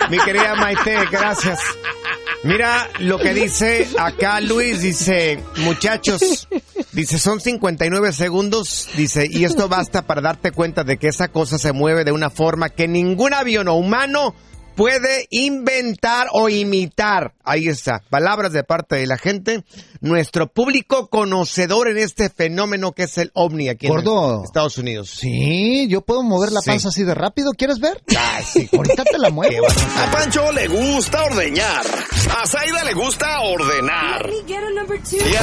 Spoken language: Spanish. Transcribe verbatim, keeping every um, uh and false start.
Mi querida Maite, gracias. Mira lo que dice acá Luis, dice, muchachos, dice, son cincuenta y nueve segundos, dice, y esto basta para darte cuenta de que esa cosa se mueve de una forma que ningún avión o humano puede inventar o imitar. Ahí está, palabras de parte de la gente, nuestro público conocedor en este fenómeno que es el ovni aquí Gordo, en Estados Unidos. Sí, yo puedo mover la panza Sí. así de rápido, ¿quieres ver? Ah, sí. Ahorita te la muevo. A Pancho le gusta ordeñar. A Zaida le gusta ordenar. Y a